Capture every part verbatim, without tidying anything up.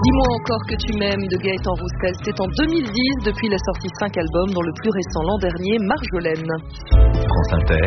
Dis-moi encore que tu m'aimes de Gaëtan Roussel, c'est en deux mille dix, depuis la sortie cinq albums, dont le plus récent l'an dernier, Marjolaine. France Inter,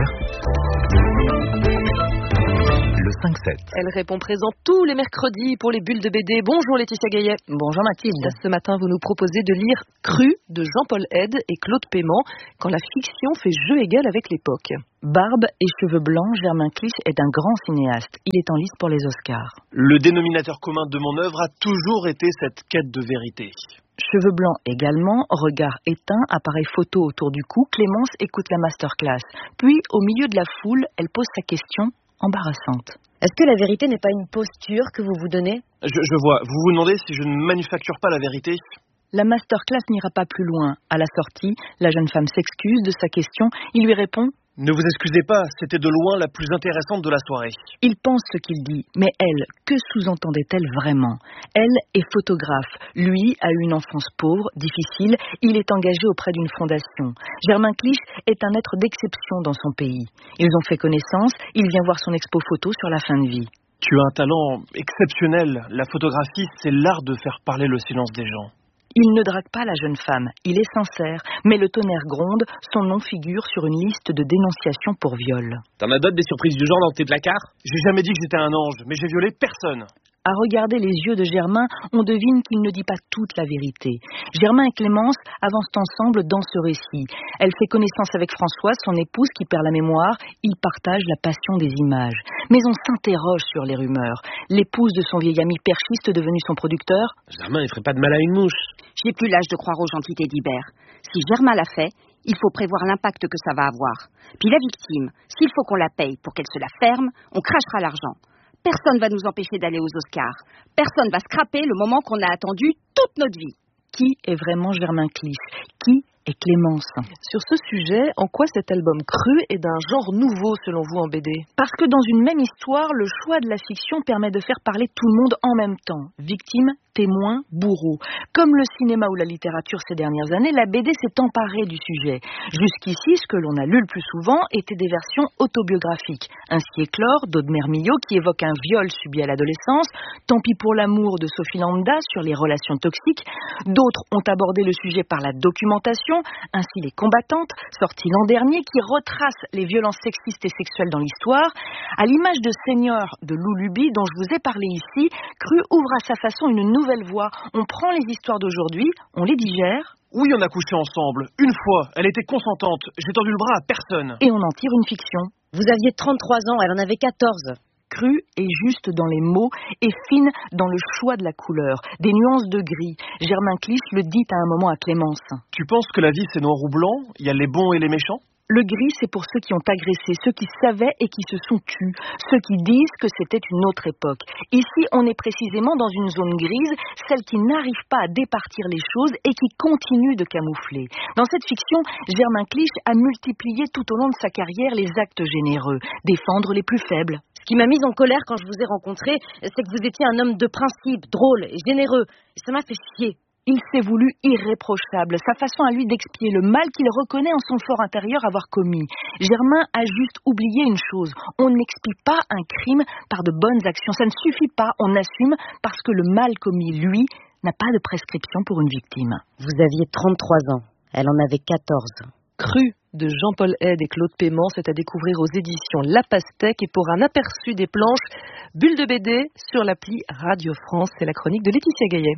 le cinq sept. Elle répond présent tous les mercredis pour les bulles de B D. Bonjour Laetitia Gaillet. Bonjour Mathilde. Ce matin, vous nous proposez de lire Cru de Jean-Paul Hède et Claude Paiement, quand la fiction fait jeu égal avec l'époque. Barbe et cheveux blancs, Germain Clich est un grand cinéaste. Il est en lice pour les Oscars. Le dénominateur commun de mon œuvre a toujours été cette quête de vérité. Cheveux blancs également, regard éteint, appareil photo autour du cou, Clémence écoute la masterclass. Puis, au milieu de la foule, elle pose sa question embarrassante. Est-ce que la vérité n'est pas une posture que vous vous donnez ? je, je vois, vous vous demandez si je ne manufacture pas la vérité ? La masterclass n'ira pas plus loin. À la sortie, la jeune femme s'excuse de sa question. Il lui répond: Ne vous excusez pas, c'était de loin la plus intéressante de la soirée. Il pense ce qu'il dit, mais elle, que sous-entendait-elle vraiment ? Elle est photographe. Lui a eu une enfance pauvre, difficile. Il est engagé auprès d'une fondation. Germain Clich est un être d'exception dans son pays. Ils ont fait connaissance. Il vient voir son expo photo sur la fin de vie. Tu as un talent exceptionnel. La photographie, c'est l'art de faire parler le silence des gens. Il ne drague pas la jeune femme, il est sincère, mais le tonnerre gronde, son nom figure sur une liste de dénonciations pour viol. T'en as d'autres des surprises du genre dans tes placards ? J'ai jamais dit que j'étais un ange, mais j'ai violé personne. À regarder les yeux de Germain, on devine qu'il ne dit pas toute la vérité. Germain et Clémence avancent ensemble dans ce récit. Elle fait connaissance avec Françoise, son épouse qui perd la mémoire. Ils partagent la passion des images. Mais on s'interroge sur les rumeurs. L'épouse de son vieil ami perchiste devenu son producteur. Germain, il ferait pas de mal à une mouche. J'ai plus l'âge de croire aux gentités d'Hibert. Si Germain l'a fait, il faut prévoir l'impact que ça va avoir. Puis la victime, s'il faut qu'on la paye pour qu'elle se la ferme, on crachera l'argent. Personne va nous empêcher d'aller aux Oscars. Personne va scraper le moment qu'on a attendu toute notre vie. Qui est vraiment Germain Clich ? Qui est Clémence ? Sur ce sujet, en quoi cet album Cru est d'un genre nouveau selon vous en B D ? Parce que dans une même histoire, le choix de la fiction permet de faire parler tout le monde en même temps. Victime, témoin, bourreau. Comme le cinéma ou la littérature ces dernières années, la B D s'est emparée du sujet. Jusqu'ici, ce que l'on a lu le plus souvent étaient des versions autobiographiques. Ainsi éclore d'Audemer Milhaud qui évoque un viol subi à l'adolescence, Tant pis pour l'amour de Sophie Lambda sur les relations toxiques. D'autres ont abordé le sujet par la documentation, ainsi Les Combattantes, sorti l'an dernier, qui retrace les violences sexistes et sexuelles dans l'histoire. À l'image de Seigneur de Lou Luby, dont je vous ai parlé ici, Cru ouvre à sa façon une nouvelle voie. On prend les histoires d'aujourd'hui, on les digère. Oui, on a couché ensemble. Une fois, elle était consentante. J'ai tendu le bras à personne. Et on en tire une fiction. Vous aviez trente-trois ans, elle en avait quatorze. Cru est juste dans les mots et fine dans le choix de la couleur, des nuances de gris. Germain Clich le dit à un moment à Clémence. Tu penses que la vie c'est noir ou blanc ? Il y a les bons et les méchants ? Le gris, c'est pour ceux qui ont agressé, ceux qui savaient et qui se sont tus, ceux qui disent que c'était une autre époque. Ici, on est précisément dans une zone grise, celle qui n'arrive pas à départir les choses et qui continue de camoufler. Dans cette fiction, Germain Clich a multiplié tout au long de sa carrière les actes généreux, défendre les plus faibles. Ce qui m'a mise en colère quand je vous ai rencontré, c'est que vous étiez un homme de principe, drôle et généreux. Et ça m'a fait chier. Il s'est voulu irréprochable, sa façon à lui d'expier le mal qu'il reconnaît en son fort intérieur avoir commis. Germain a juste oublié une chose, on n'expie pas un crime par de bonnes actions, ça ne suffit pas, on assume parce que le mal commis, lui, n'a pas de prescription pour une victime. Vous aviez trente-trois ans, elle en avait quatorze. Cru de Jean-Paul Hède et Claude Paiement, c'est à découvrir aux éditions La Pastèque. Et pour un aperçu des planches, Bulle de B D sur l'appli Radio France, c'est la chronique de Laetitia Gaillet.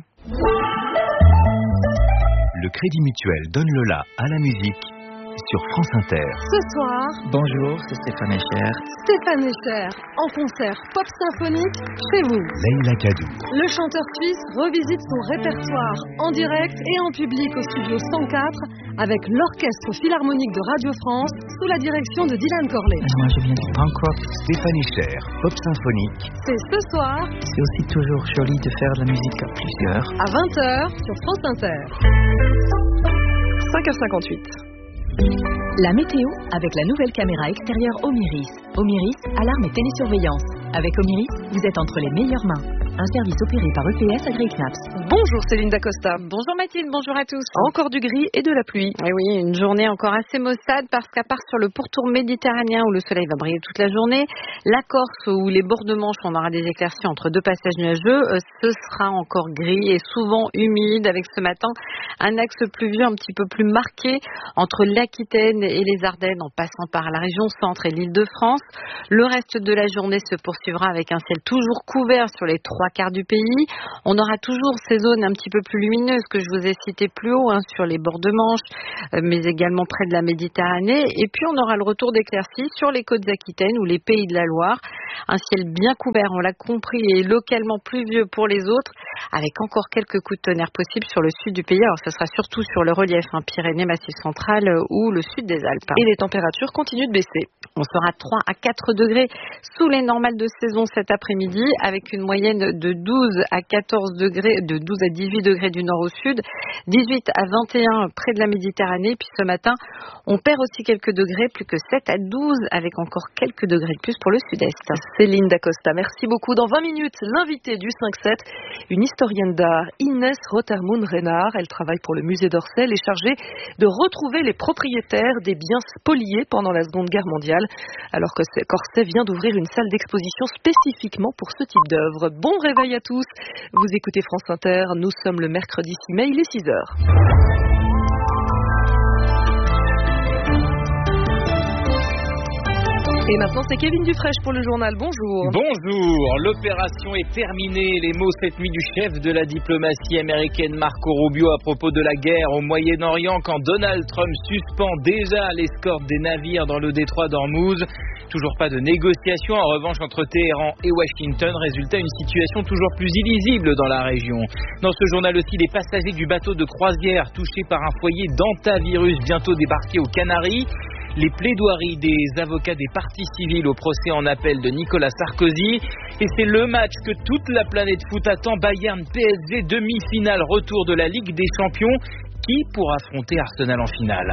Le Crédit Mutuel donne le la à la musique sur France Inter. Ce soir, bonjour, c'est Stéphane Echer. Stéphane Echer, en concert pop symphonique chez vous. Leïla Kadou. Le chanteur suisse revisite son répertoire en direct et en public au studio cent quatre avec l'Orchestre Philharmonique de Radio France sous la direction de Dylan Corley. Moi, je viens du punk rock. Stéphane Echer, pop symphonique. C'est ce soir. C'est aussi toujours joli de faire de la musique à plusieurs. À vingt heures sur France Inter. cinq heures cinquante-huit. La météo avec la nouvelle caméra extérieure Omiris. Omiris, alarme et télésurveillance. Avec Omiris, vous êtes entre les meilleures mains. un service opéré par E P S AgriKnaps. Bonjour Céline Dacosta. Bonjour Mathilde, bonjour à tous. Encore du gris et de la pluie. Et oui, une journée encore assez maussade parce qu'à part sur le pourtour méditerranéen où le soleil va briller toute la journée, la Corse où les bords de Manche on aura des éclaircies entre deux passages nuageux, euh, ce sera encore gris et souvent humide avec ce matin un axe pluvieux un petit peu plus marqué entre l'Aquitaine et les Ardennes en passant par la région centre et l'Île-de-France. Le reste de la journée se poursuivra avec un ciel toujours couvert sur les trois quarts du pays. On aura toujours ces zones un petit peu plus lumineuses que je vous ai citées plus haut, hein, sur les bords de Manche, euh, mais également près de la Méditerranée. Et puis on aura le retour d'éclaircies sur les côtes aquitaines ou les pays de la Loire. Un ciel bien couvert, on l'a compris, et localement pluvieux pour les autres, avec encore quelques coups de tonnerre possibles sur le sud du pays. Alors ce sera surtout sur le relief, hein, Pyrénées, Massif central euh, ou le sud des Alpes. Et les températures continuent de baisser. On sera trois à quatre degrés sous les normales de saison cet après-midi, avec une moyenne de douze à quatorze degrés, de douze à dix-huit degrés du nord au sud, dix-huit à vingt et un près de la Méditerranée. Puis ce matin, on perd aussi quelques degrés, plus que sept à douze, avec encore quelques degrés de plus pour le sud-est. Céline Dacosta, merci beaucoup. Dans vingt minutes, l'invité du cinq sept, une historienne d'art, Inès Rotermund-Renard. Elle travaille pour le musée d'Orsay. Elle est chargée de retrouver les propriétaires des biens spoliés pendant la Seconde Guerre mondiale, alors que Orsay vient d'ouvrir une salle d'exposition spécifiquement pour ce type d'œuvre. Bon réveil à tous. Vous écoutez France Inter. Nous sommes le mercredi six mai, il est six heures. Et maintenant, c'est Kevin Dufresne pour le journal. Bonjour. Bonjour. L'opération est terminée. Les mots cette nuit du chef de la diplomatie américaine Marco Rubio à propos de la guerre au Moyen-Orient quand Donald Trump suspend déjà l'escorte des navires dans le détroit d'Ormuz. Toujours pas de négociation en revanche entre Téhéran et Washington. Résultat, une situation toujours plus illisible dans la région. Dans ce journal aussi, les passagers du bateau de croisière touchés par un foyer d'antavirus bientôt débarqués aux Canaries. Les plaidoiries des avocats des parties civiles au procès en appel de Nicolas Sarkozy. Et c'est le match que toute la planète foot attend. Bayern P S G, demi-finale, retour de la Ligue des Champions. Qui pour affronter Arsenal en finale?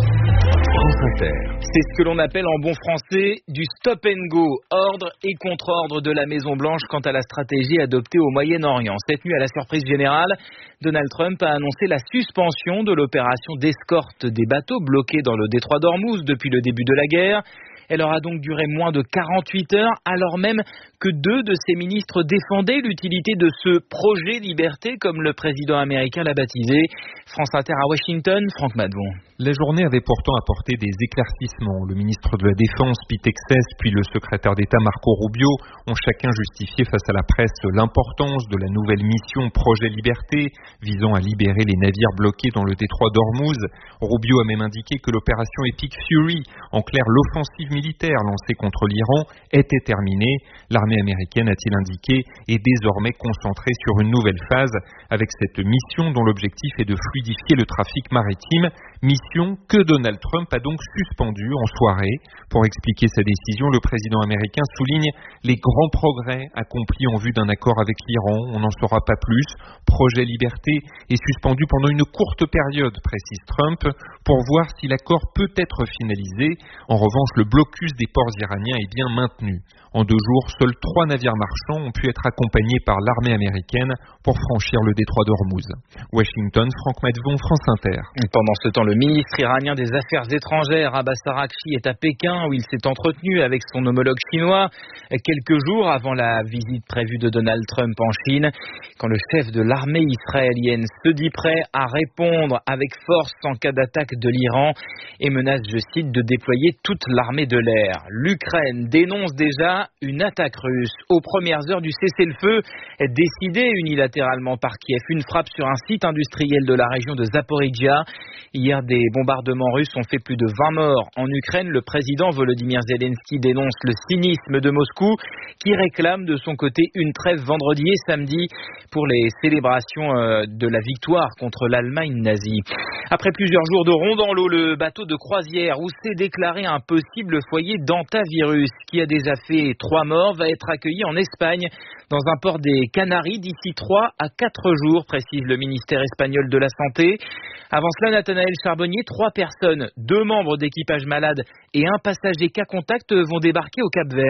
C'est ce que l'on appelle en bon français du stop and go, ordre et contre-ordre de la Maison-Blanche quant à la stratégie adoptée au Moyen-Orient. Cette nuit, à la surprise générale, Donald Trump a annoncé la suspension de l'opération d'escorte des bateaux bloqués dans le détroit d'Ormuz depuis le début de la guerre. Elle aura donc duré moins de quarante-huit heures, alors même que deux de ses ministres défendaient l'utilité de ce projet liberté, comme le président américain l'a baptisé. France Inter à Washington, Franck Madvon. La journée avait pourtant apporté des éclaircissements. Le ministre de la Défense, Pete Hegseth, puis le secrétaire d'État, Marco Rubio, ont chacun justifié face à la presse l'importance de la nouvelle mission Projet Liberté, visant à libérer les navires bloqués dans le détroit d'Ormuz. Rubio a même indiqué que l'opération Epic Fury, en clair l'offensive militaire lancée contre l'Iran, était terminée. L'armée américaine, a-t-il indiqué, est désormais concentrée sur une nouvelle phase avec cette mission dont l'objectif est de fluidifier le trafic maritime. Mission que Donald Trump a donc suspendue en soirée. Pour expliquer sa décision, le président américain souligne les grands progrès accomplis en vue d'un accord avec l'Iran. On n'en saura pas plus. Projet Liberté est suspendu pendant une courte période, précise Trump, pour voir si l'accord peut être finalisé. En revanche, le blocus des ports iraniens est bien maintenu. En deux jours, seuls trois navires marchands ont pu être accompagnés par l'armée américaine pour franchir le détroit d'Ormuz. Washington, Franck Madvon, France Inter. Pendant ce temps, le ministre iranien des Affaires étrangères, Abbas Araghchi, est à Pékin où il s'est entretenu avec son homologue chinois quelques jours avant la visite prévue de Donald Trump en Chine. Quand le chef de l'armée israélienne se dit prêt à répondre avec force en cas d'attaque de l'Iran et menace, je cite, de déployer toute l'armée de l'air. L'Ukraine dénonce déjà une attaque russe aux premières heures du cessez-le-feu décidé unilatéralement par Kiev. Une frappe sur un site industriel de la région de Zaporizhia. Hier, des bombardements russes ont fait plus de vingt morts en Ukraine. Le président Volodymyr Zelensky dénonce le cynisme de Moscou qui réclame de son côté une trêve vendredi et samedi pour les célébrations de la victoire contre l'Allemagne nazie. Après plusieurs jours de rond dans l'eau, le bateau de croisière où s'est déclaré un possible foyer d'antavirus qui a déjà fait trois morts va être accueilli en Espagne dans un port des Canaries d'ici trois à quatre jours, précise le ministère espagnol de la Santé. Avant cela, Nathanaël Charbonnier, trois personnes, deux membres d'équipage malades et un passager cas contact vont débarquer au Cap-Vert.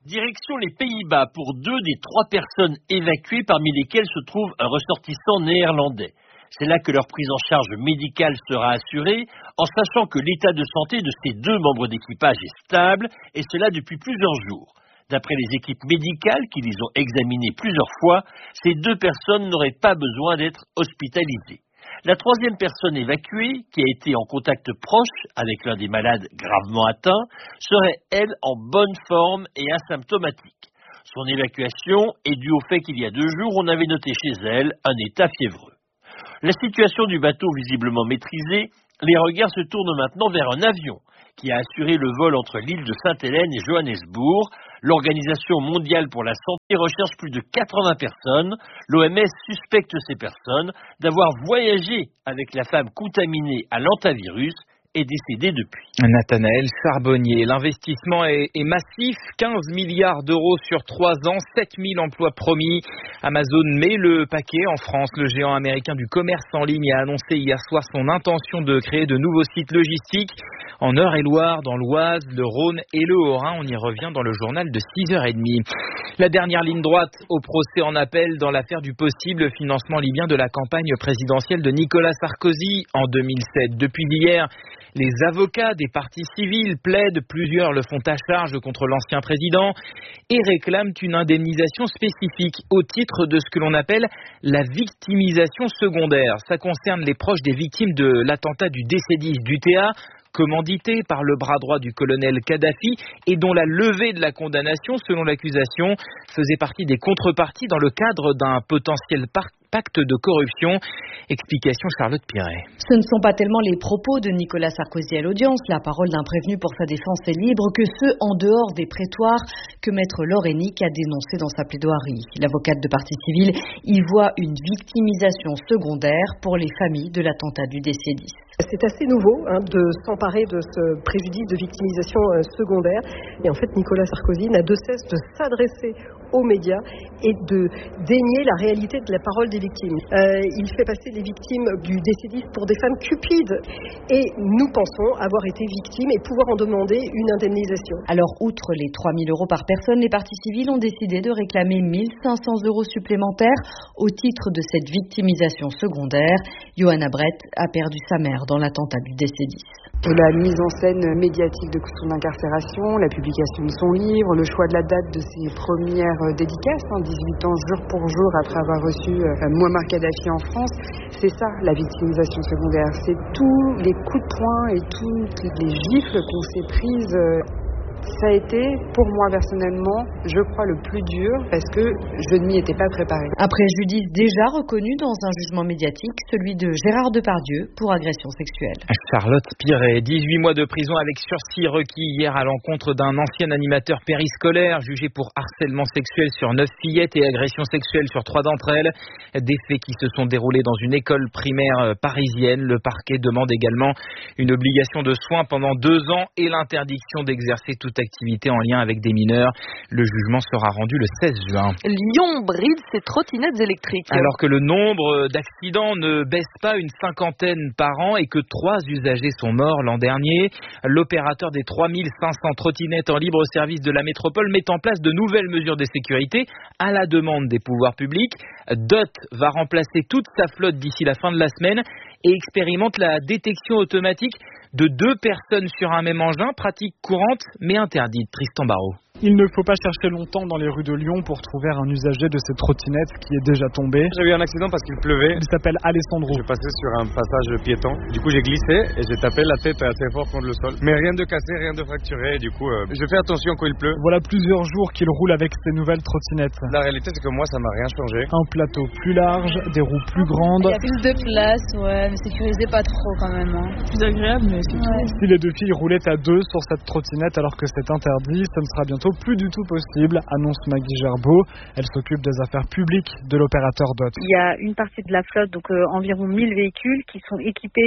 Direction les Pays-Bas pour deux des trois personnes évacuées, parmi lesquelles se trouve un ressortissant néerlandais. C'est là que leur prise en charge médicale sera assurée, en sachant que l'état de santé de ces deux membres d'équipage est stable, et cela depuis plusieurs jours. D'après les équipes médicales qui les ont examinées plusieurs fois, ces deux personnes n'auraient pas besoin d'être hospitalisées. La troisième personne évacuée, qui a été en contact proche avec l'un des malades gravement atteints, serait, elle, en bonne forme et asymptomatique. Son évacuation est due au fait qu'il y a deux jours, on avait noté chez elle un état fiévreux. La situation du bateau visiblement maîtrisée, les regards se tournent maintenant vers un avion qui a assuré le vol entre l'île de Sainte-Hélène et Johannesburg. L'Organisation mondiale pour la santé recherche plus de quatre-vingts personnes. L'O M S suspecte ces personnes d'avoir voyagé avec la femme contaminée à l'hantavirus et décédée depuis. Nathanaël Charbonnier, l'investissement est, est massif, quinze milliards d'euros sur trois ans, sept mille emplois promis. Amazon met le paquet en France. Le géant américain du commerce en ligne a annoncé hier soir son intention de créer de nouveaux sites logistiques en Eure-et-Loire, dans l'Oise, le Rhône et le Haut-Rhin. On y revient dans le journal de six heures trente. La dernière ligne droite au procès en appel dans l'affaire du possible financement libyen de la campagne présidentielle de Nicolas Sarkozy en deux mille sept. Depuis hier, les avocats des partis civils plaident, plusieurs le font à charge contre l'ancien président et réclament une indemnisation spécifique au titre de ce que l'on appelle la victimisation secondaire. Ça concerne les proches des victimes de l'attentat du D C dix d'U T A, commandité par le bras droit du colonel Kadhafi et dont la levée de la condamnation, selon l'accusation, faisait partie des contreparties dans le cadre d'un potentiel pacte de corruption. Explication Charlotte Piret. Ce ne sont pas tellement les propos de Nicolas Sarkozy à l'audience, la parole d'un prévenu pour sa défense est libre, que ceux en dehors des prétoires que maître Laurenic a dénoncé dans sa plaidoirie. L'avocate de partie civile y voit une victimisation secondaire pour les familles de l'attentat du D C dix. C'est assez nouveau hein, de s'emparer de ce préjudice de victimisation euh, secondaire. Et en fait, Nicolas Sarkozy n'a de cesse de s'adresser aux médias et de dénier la réalité de la parole des victimes. Euh, il fait passer les victimes du D C dix pour des femmes cupides. Et nous pensons avoir été victimes et pouvoir en demander une indemnisation. Alors, outre les trois mille euros par personne, les parties civiles ont décidé de réclamer mille cinq cents euros supplémentaires au titre de cette victimisation secondaire. Johanna Brett a perdu sa mère dans l'attentat du D C dix. La mise en scène médiatique de son incarcération, la publication de son livre, le choix de la date de ses premières dédicaces, hein, dix-huit ans jour pour jour après avoir reçu euh, Mouammar Kadhafi en France, c'est ça la victimisation secondaire. C'est tous les coups de poing et toutes les gifles qu'on s'est prises. Euh, Ça a été, pour moi personnellement, je crois le plus dur parce que je ne m'y étais pas préparée. Un préjudice déjà reconnu dans un jugement médiatique, celui de Gérard Depardieu pour agression sexuelle. Charlotte Piret, dix-huit mois de prison avec sursis requis hier à l'encontre d'un ancien animateur périscolaire jugé pour harcèlement sexuel sur neuf fillettes et agression sexuelle sur trois d'entre elles. Des faits qui se sont déroulés dans une école primaire parisienne. Le parquet demande également une obligation de soins pendant deux ans et l'interdiction d'exercer toute activité en lien avec des mineurs. Le jugement sera rendu le seize juin. Lyon bride ses trottinettes électriques. Alors que le nombre d'accidents ne baisse pas, une cinquantaine par an, et que trois usagers sont morts l'an dernier, l'opérateur des trois mille cinq cents trottinettes en libre service de la métropole met en place de nouvelles mesures de sécurité à la demande des pouvoirs publics. D O T va remplacer toute sa flotte d'ici la fin de la semaine et expérimente la détection automatique de deux personnes sur un même engin, pratique courante mais interdite. Tristan Barraud. Il ne faut pas chercher longtemps dans les rues de Lyon pour trouver un usager de cette trottinette qui est déjà tombé. J'ai eu un accident parce qu'il pleuvait. Il s'appelle Alessandro. Je passais sur un passage piéton. Du coup, j'ai glissé et j'ai tapé la tête assez fort contre le sol. Mais rien de cassé, rien de fracturé. Du coup, euh, je fais attention quand il pleut. Voilà plusieurs jours qu'il roule avec ces nouvelles trottinettes. La réalité, c'est que moi, ça m'a rien changé. Un plateau plus large, des roues plus grandes. Il y a plus de place, ouais, mais sécurisé pas trop quand même. Hein. Plus agréable, mais c'est ouais. tout. Si les deux filles roulaient à deux sur cette trottinette alors que c'est interdit, ce ne sera bientôt plus du tout possible, annonce Maggie Gerbeau. Elle s'occupe des affaires publiques de l'opérateur D O T. Il y a une partie de la flotte, donc euh, environ mille véhicules qui sont équipés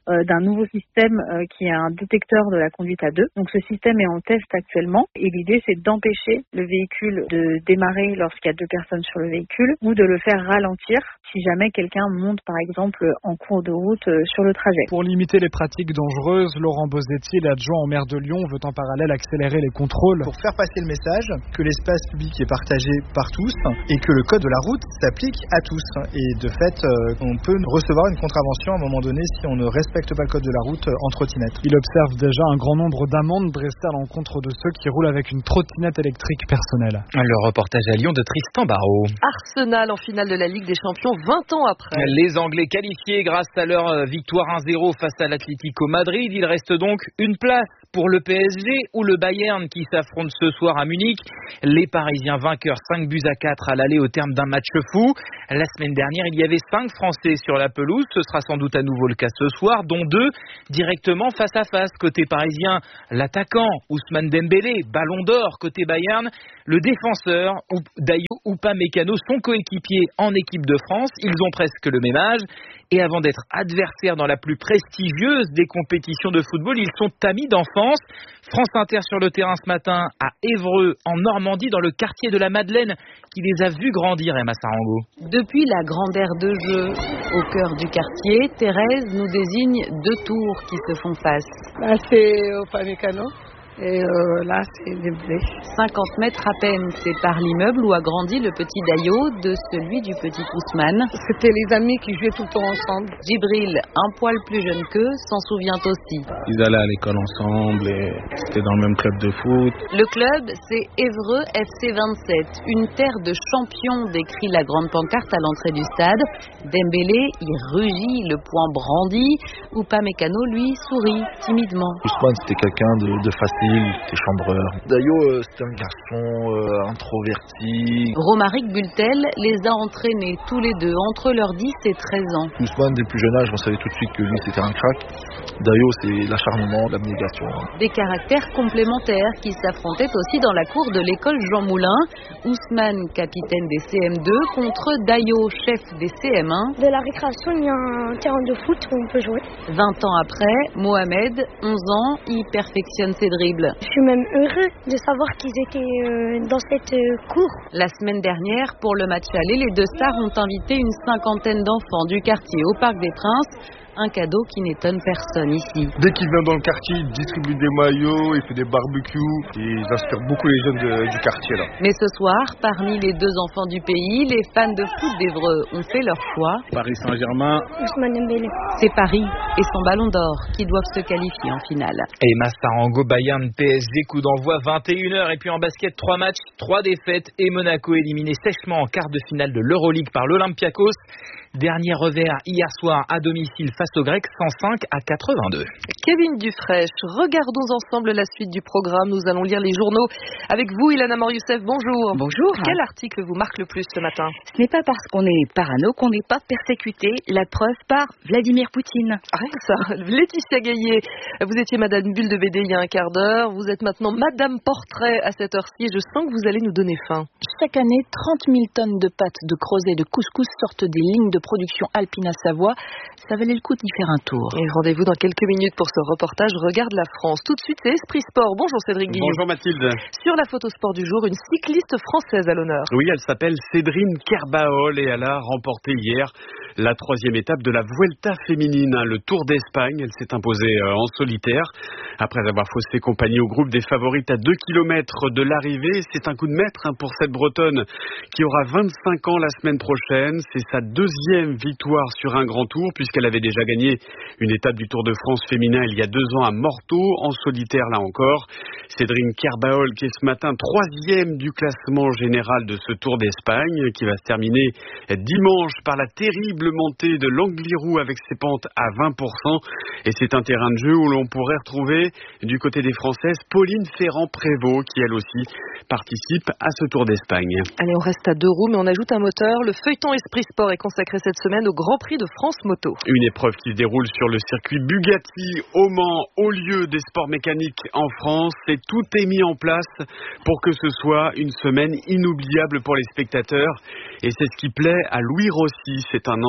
euh, d'un nouveau système euh, qui est un détecteur de la conduite à deux. Donc ce système est en test actuellement et l'idée c'est d'empêcher le véhicule de démarrer lorsqu'il y a deux personnes sur le véhicule ou de le faire ralentir si jamais quelqu'un monte par exemple en cours de route euh, sur le trajet. Pour limiter les pratiques dangereuses, Laurent Bosetti, l'adjoint au maire de Lyon, veut en parallèle accélérer les contrôles. Pour faire passer le message que l'espace public est partagé par tous et que le code de la route s'applique à tous. Et de fait, euh, on peut recevoir une contravention à un moment donné si on ne respecte pas le code de la route euh, en trottinette. Il observe déjà un grand nombre d'amendes dressées à l'encontre de ceux qui roulent avec une trottinette électrique personnelle. Le reportage à Lyon de Tristan Barrault. Arsenal en finale de la Ligue des Champions vingt ans après. Les Anglais qualifiés grâce à leur victoire un zéro face à l'Atlético Madrid. Il reste donc une place pour le P S G ou le Bayern qui s'affrontent ce soir à Munich. Les Parisiens vainqueurs cinq buts à quatre à l'aller au terme d'un match fou. La semaine dernière, il y avait cinq Français sur la pelouse. Ce sera sans doute à nouveau le cas ce soir, dont deux directement face à face. Côté parisien, l'attaquant Ousmane Dembélé, ballon d'or. Côté Bayern, le défenseur Dayo Upamecano, son coéquipier en équipe de France. Ils ont presque le même âge. Et avant d'être adversaires dans la plus prestigieuse des compétitions de football, ils sont amis d'enfance. France Inter sur le terrain ce matin à Évreux, en Normandie, dans le quartier de la Madeleine, qui les a vus grandir, Emma Sarango. Depuis la grande aire de jeu au cœur du quartier, Thérèse nous désigne deux tours qui se font face. Là, c'est Upamecano. Et euh, là, c'est Dembélé. cinquante mètres à peine séparent l'immeuble où a grandi le petit Dayo de celui du petit Ousmane. C'était les amis qui jouaient tout le temps ensemble. Djibril, un poil plus jeune qu'eux, s'en souvient aussi. Ils allaient à l'école ensemble et c'était dans le même club de foot. Le club, c'est Évreux F C vingt-sept, une terre de champions, décrit la grande pancarte à l'entrée du stade. Dembélé y rugit, le poing brandi. Upamecano, lui, sourit timidement. Ousmane, c'était quelqu'un de, de facile. C'était chambreur. Dayo, euh, c'était un garçon euh, introverti. Romaric Bultel les a entraînés tous les deux entre leurs dix et treize ans. Ousmane, dès le plus jeune âge, on savait tout de suite que lui, c'était un crack. Dayo, c'est l'acharnement, l'abnégation. Des caractères complémentaires qui s'affrontaient aussi dans la cour de l'école Jean Moulin. Ousmane, capitaine des C M deux, contre Dayo, chef des C M un. De la récréation, il y a un terrain de foot où on peut jouer. vingt ans après, Mohamed, onze ans, y perfectionne ses dribbles. Je suis même heureux de savoir qu'ils étaient euh, dans cette euh, cour. La semaine dernière, pour le match aller, les deux stars ont invité une cinquantaine d'enfants du quartier au Parc des Princes. Un cadeau qui n'étonne personne ici. Dès qu'il vient dans le quartier, il distribue des maillots, il fait des barbecues. Et il inspire beaucoup les jeunes de, du quartier là. Mais ce soir, parmi les deux enfants du pays, les fans de foot d'Évreux ont fait leur choix. Paris Saint-Germain. Ousmane Dembélé. C'est Paris et son ballon d'or qui doivent se qualifier en finale. Et Sarango, Bayern, P S G, coup d'envoi vingt et une heures. Et puis en basket, trois matchs, trois défaites. Et Monaco éliminé sèchement en quart de finale de l'Euroleague par l'Olympiakos. Dernier revers hier soir à domicile face aux Grecs, cent cinq à quatre-vingt-deux. Kevin Dufresne, regardons ensemble la suite du programme. Nous allons lire les journaux avec vous, Ilana Mor-Youssef. Bonjour. Bonjour. Quel article vous marque le plus ce matin? Ce n'est pas parce qu'on est parano qu'on n'est pas persécuté. La preuve par Vladimir Poutine. Rien que ça. Laetitia Gaillet, vous étiez Madame Bulle de B D il y a un quart d'heure. Vous êtes maintenant Madame Portrait à cette heure-ci. Je sens que vous allez nous donner faim. Chaque année, trente mille tonnes de pâtes de crozet de couscous sortent des lignes de production Alpina Savoie. Ça valait le coup d'y faire un tour. Et rendez-vous dans quelques minutes pour ce reportage Regarde la France. Tout de suite, c'est Esprit Sport. Bonjour Cédric Guillaume. Bonjour Mathilde. Sur la photo sport du jour, une cycliste française à l'honneur. Oui, elle s'appelle Cédrine Kerbaol et elle a remporté hier la troisième étape de la Vuelta féminine, le Tour d'Espagne. Elle s'est imposée en solitaire après avoir faussé compagnie au groupe des favorites à deux kilomètres de l'arrivée. C'est un coup de maître pour cette Bretonne qui aura vingt-cinq ans la semaine prochaine. C'est sa deuxième victoire sur un grand tour puisqu'elle avait déjà gagné une étape du Tour de France féminin il y a deux ans à Morteau, en solitaire là encore. Cédrine Kerbaol qui est ce matin troisième du classement général de ce Tour d'Espagne qui va se terminer dimanche par la terrible montée de l'Angliru avec ses pentes à vingt pour cent. Et c'est un terrain de jeu où l'on pourrait retrouver du côté des Françaises Pauline Ferrand-Prévot qui elle aussi participe à ce Tour d'Espagne. Allez, on reste à deux roues mais on ajoute un moteur. Le feuilleton Esprit Sport est consacré cette semaine au Grand Prix de France Moto. Une épreuve qui se déroule sur le circuit Bugatti au Mans, au lieu des sports mécaniques en France. Et tout est mis en place pour que ce soit une semaine inoubliable pour les spectateurs. Et c'est ce qui plaît à Louis Rossi. C'est un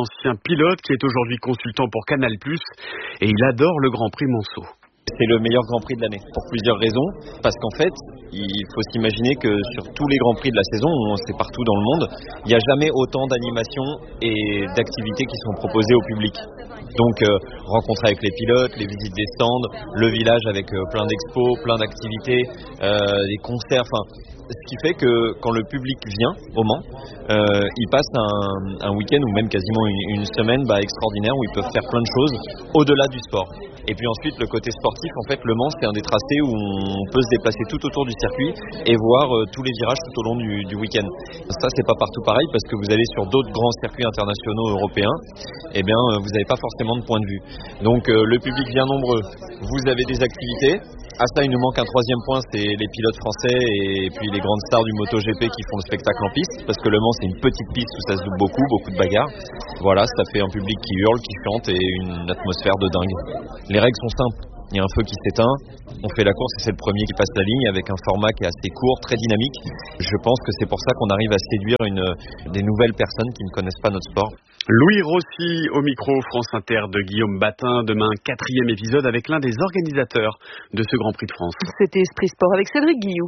ancien pilote qui est aujourd'hui consultant pour Canal plus, et il adore le Grand Prix Monceau. C'est le meilleur Grand Prix de l'année, pour plusieurs raisons. Parce qu'en fait, il faut s'imaginer que sur tous les Grands Prix de la saison, c'est partout dans le monde, il n'y a jamais autant d'animations et d'activités qui sont proposées au public. Donc, euh, rencontres avec les pilotes, les visites des stands, le village avec euh, plein d'expos, plein d'activités, euh, des concerts, enfin... Ce qui fait que quand le public vient au Mans, euh, il passe un, un week-end ou même quasiment une, une semaine bah, extraordinaire où ils peuvent faire plein de choses au-delà du sport. Et puis ensuite, le côté sportif, en fait, le Mans, c'est un des tracés où on peut se déplacer tout autour du circuit et voir euh, tous les virages tout au long du, du week-end. Ça, c'est pas partout pareil parce que vous allez sur d'autres grands circuits internationaux européens, eh bien, euh, vous n'avez pas forcément de point de vue. Donc, euh, le public vient nombreux. Vous avez des activités. À ça, il nous manque un troisième point, c'est les pilotes français et puis les grandes stars du MotoGP qui font le spectacle en piste, parce que Le Mans, c'est une petite piste où ça se joue beaucoup, beaucoup de bagarres. Voilà, ça fait un public qui hurle, qui chante et une atmosphère de dingue. Les règles sont simples. Il y a un feu qui s'éteint, on fait la course et c'est le premier qui passe la ligne avec un format qui est assez court, très dynamique. Je pense que c'est pour ça qu'on arrive à séduire une, des nouvelles personnes qui ne connaissent pas notre sport. Louis Rossi au micro France Inter de Guillaume Batin. Demain, quatrième épisode avec l'un des organisateurs de ce Grand Prix de France. C'était Esprit Sport avec Cédric Guillou.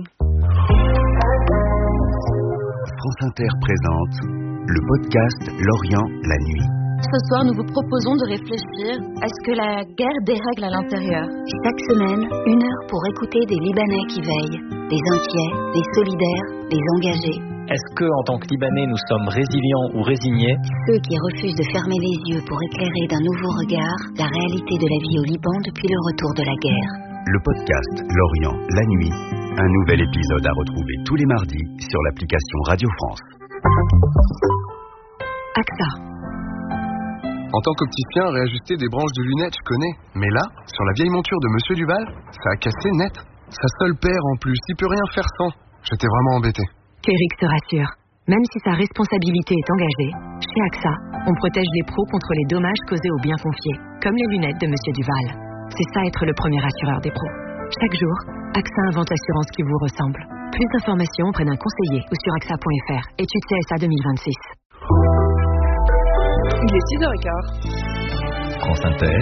France Inter présente le podcast Lorient la nuit. Ce soir, nous vous proposons de réfléchir à ce que la guerre dérègle à l'intérieur. Chaque semaine, une heure pour écouter des Libanais qui veillent, des inquiets, des solidaires, des engagés. Est-ce que, en tant que Libanais, nous sommes résilients ou résignés? Ceux qui refusent de fermer les yeux pour éclairer d'un nouveau regard la réalité de la vie au Liban depuis le retour de la guerre. Le podcast Lorient la nuit, un nouvel épisode à retrouver tous les mardis sur l'application Radio France. A X A. En tant qu'opticien, réajuster des branches de lunettes, je connais. Mais là, sur la vieille monture de Monsieur Duval, ça a cassé net. Sa seule paire en plus, il peut rien faire sans. J'étais vraiment embêté. Qu'Eric se rassure. Même si sa responsabilité est engagée, chez A X A, on protège les pros contre les dommages causés aux biens confiés, comme les lunettes de Monsieur Duval. C'est ça être le premier assureur des pros. Chaque jour, A X A invente l'assurance qui vous ressemble. Plus d'informations auprès d'un conseiller ou sur A X A point F R. Étude C S A deux mille vingt-six. Il est six heures quinze. France Inter.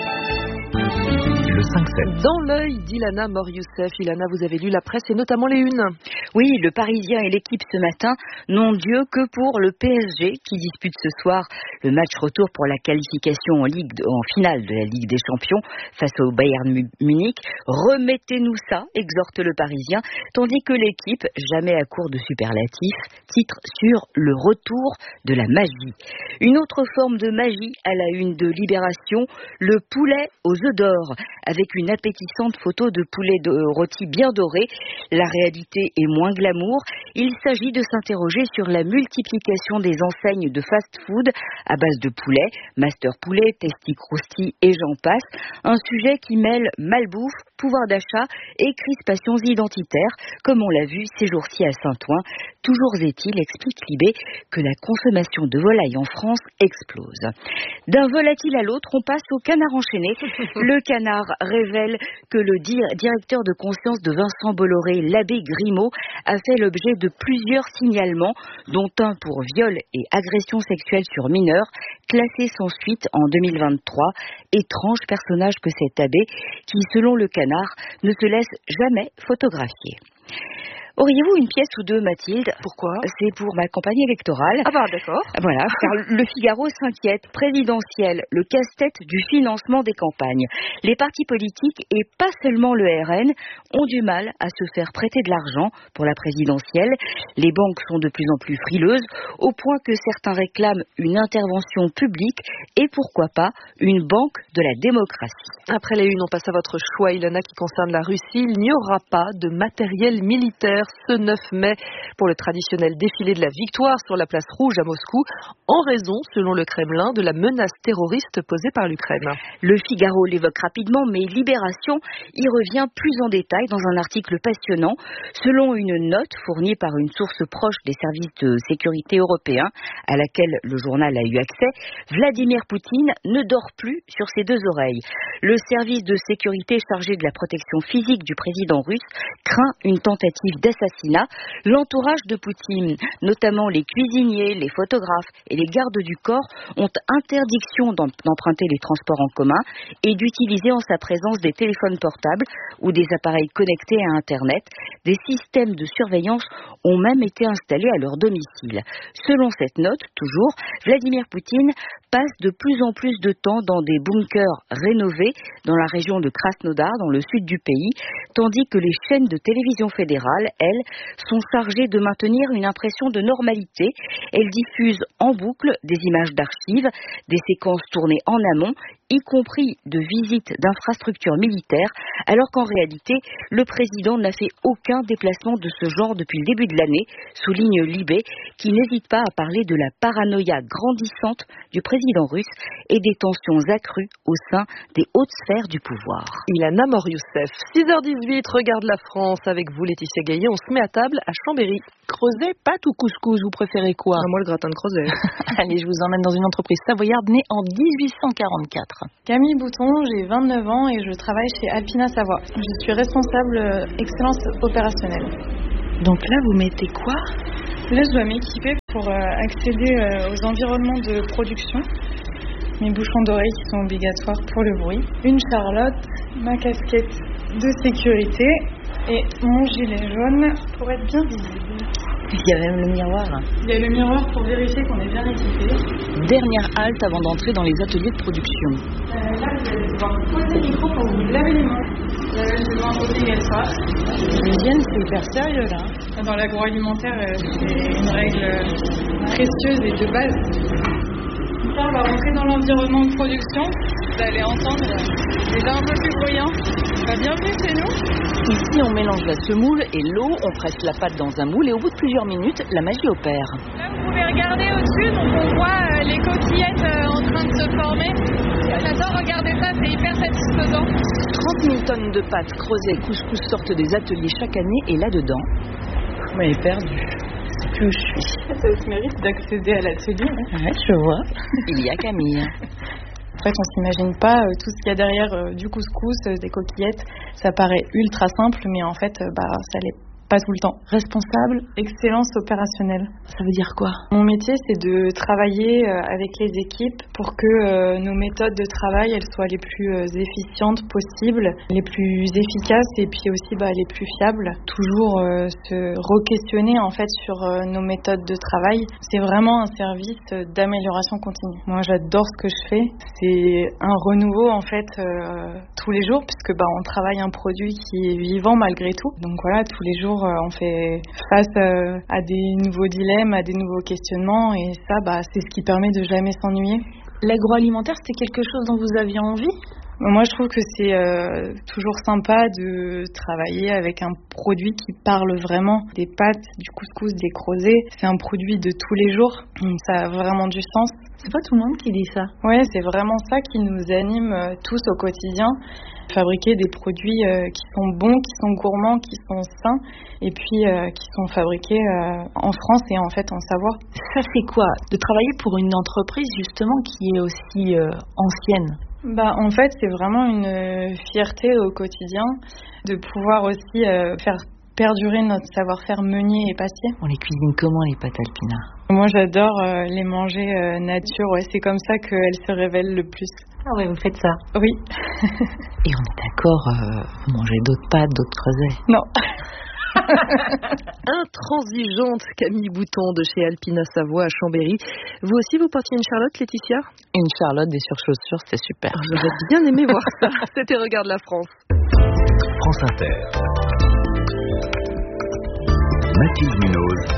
Le cinq sept. Dans l'œil d'Ilana Mor-Youssef. Ilana, vous avez lu la presse et notamment les unes. Oui, le Parisien et l'équipe ce matin n'ont Dieu que pour le P S G qui dispute ce soir le match retour pour la qualification en, Ligue, en finale de la Ligue des Champions face au Bayern Munich. Remettez-nous ça, exhorte le Parisien, tandis que l'équipe, jamais à court de superlatifs, titre sur le retour de la magie. Une autre forme de magie à la une de Libération, le poulet aux œufs d'or, avec une appétissante photo de poulet de rôti bien doré. La réalité est moins glamour. Il s'agit de s'interroger sur la multiplication des enseignes de fast-food à base de poulet, Master Poulet, Tasty Krusty et j'en passe. Un sujet qui mêle malbouffe, pouvoir d'achat et crispations identitaires, comme on l'a vu ces jours-ci à Saint-Ouen. Toujours est-il, explique Libé, que la consommation de volaille en France explose. D'un volatile à l'autre, on passe au canard enchaîné. Le canard révèle que le dir- directeur de conscience de Vincent Bolloré, l'abbé Grimaud, a fait l'objet de plusieurs signalements, dont un pour viol et agression sexuelle sur mineurs, classé sans suite en deux mille vingt-trois. Étrange personnage que cet abbé, qui, selon le canard, ne se laisse jamais photographier. Auriez-vous une pièce ou deux, Mathilde? Pourquoi? C'est pour ma campagne électorale. Ah bah d'accord. Voilà, car le Figaro s'inquiète. Présidentielle, le casse-tête du financement des campagnes. Les partis politiques, et pas seulement le R N, ont du mal à se faire prêter de l'argent pour la présidentielle. Les banques sont de plus en plus frileuses, au point que certains réclament une intervention publique et pourquoi pas une banque de la démocratie. Après les unes, on passe à votre choix, Ilana, qui concerne la Russie. Il n'y aura pas de matériel militaire ce neuf mai pour le traditionnel défilé de la victoire sur la place rouge à Moscou, en raison, selon le Kremlin, de la menace terroriste posée par l'Ukraine. Le Figaro l'évoque rapidement, mais Libération y revient plus en détail dans un article passionnant. Selon une note fournie par une source proche des services de sécurité européens, à laquelle le journal a eu accès, Vladimir Poutine ne dort plus sur ses deux oreilles. Le service de sécurité chargé de la protection physique du président russe craint une tentative d'assassinat l'assassinat, l'entourage de Poutine, notamment les cuisiniers, les photographes et les gardes du corps, ont interdiction d'emprunter les transports en commun et d'utiliser en sa présence des téléphones portables ou des appareils connectés à Internet. Des systèmes de surveillance ont même été installés à leur domicile. Selon cette note, toujours, Vladimir Poutine passe de plus en plus de temps dans des bunkers rénovés dans la région de Krasnodar, dans le sud du pays, tandis que les chaînes de télévision fédérales, elles, sont chargées de maintenir une impression de normalité. Elles diffusent en boucle des images d'archives, des séquences tournées en amont, y compris de visites d'infrastructures militaires, alors qu'en réalité, le président n'a fait aucun déplacement de ce genre depuis le début de l'année, souligne Libé, qui n'hésite pas à parler de la paranoïa grandissante du président russe et des tensions accrues au sein des hautes sphères du pouvoir. Ilana Mor-Youssef, six heures dix-huit, regarde la France avec vous Laetitia Gaillet, on se met à table à Chambéry. Creuset, pâte ou couscous, vous préférez quoi? Ah, moi le gratin de Creuset. Allez, je vous emmène dans une entreprise savoyarde née en dix-huit cent quarante-quatre. Camille Bouton, j'ai vingt-neuf ans et je travaille chez Alpina Savoie. Je suis responsable euh, excellence opérationnelle. Donc là, vous mettez quoi? Là, je dois m'équiper pour euh, accéder euh, aux environnements de production. Mes bouchons d'oreilles qui sont obligatoires pour le bruit. Une charlotte, ma casquette de sécurité et mon gilet jaune pour être bien visible. Il y a même le miroir. Il y a le miroir pour vérifier qu'on est bien équipé. Dernière halte avant d'entrer dans les ateliers de production. Euh, là, vous allez devoir poser le micro pour vous laver les mains. Lavage de mains obligatoire. L'hygiène, c'est hyper sérieux là. Dans l'agroalimentaire, c'est une règle précieuse et de base. Ça, on va rentrer dans l'environnement de production. Vous allez entendre déjà un peu plus bruyant. Bah, bienvenue chez nous. Ici, on mélange la semoule et l'eau, on presse la pâte dans un moule et au bout de plusieurs minutes, la magie opère. Là, vous pouvez regarder au-dessus, donc on voit euh, les coquillettes euh, en train de se former. J'adore regarder ça, c'est hyper satisfaisant. trente mille tonnes de pâtes, creusées et couscous sortent des ateliers chaque année et là-dedans, vous m'avez perdu. C'est plus où je suis. Ça se mérite d'accéder à l'atelier. Hein. Ouais, je vois. Il y a Camille. En fait, on s'imagine pas euh, tout ce qu'il y a derrière euh, du couscous, euh, des coquillettes. Ça paraît ultra simple, mais en fait, euh, bah, ça l'est pas tout le temps. Responsable, excellence opérationnelle. Ça veut dire quoi? Mon métier, c'est de travailler euh, avec les équipes pour que euh, nos méthodes de travail, elles soient les plus euh, efficientes possibles, les plus efficaces et puis aussi bah, les plus fiables. Toujours euh, se re-questionner en fait sur euh, nos méthodes de travail. C'est vraiment un service euh, d'amélioration continue. Moi, j'adore ce que je fais. C'est un renouveau en fait euh, tous les jours puisque bah, on travaille un produit qui est vivant malgré tout. Donc voilà, tous les jours on fait face à des nouveaux dilemmes, à des nouveaux questionnements et ça, bah, c'est ce qui permet de jamais s'ennuyer. L'agroalimentaire, c'était quelque chose dont vous aviez envie ? Moi, je trouve que c'est euh, toujours sympa de travailler avec un produit qui parle vraiment. Des pâtes, du couscous, des creusets, c'est un produit de tous les jours. Ça a vraiment du sens. C'est pas tout le monde qui dit ça. Ouais, c'est vraiment ça qui nous anime euh, tous au quotidien. Fabriquer des produits euh, qui sont bons, qui sont gourmands, qui sont sains et puis euh, qui sont fabriqués euh, en France et en fait en Savoie. Ça fait quoi de travailler pour une entreprise justement qui est aussi euh, ancienne? Bah, en fait, c'est vraiment une fierté au quotidien de pouvoir aussi euh, faire perdurer notre savoir-faire meunier et pâtissier. On les cuisine comment les pâtes Alpina? Moi, j'adore euh, les manger euh, nature. Ouais, c'est comme ça qu'elles se révèlent le plus. Ah ouais, vous faites ça? Oui. Et on est d'accord, euh, vous mangez d'autres pâtes, d'autres creusets? Non. Intransigeante Camille Bouton de chez Alpina Savoie à Chambéry. Vous aussi, vous portiez une Charlotte, Laetitia? Une Charlotte, des surchaussures, c'est super. J'aurais bien aimé voir ça. C'était Regarde la France. France Inter. Mathilde Munoz.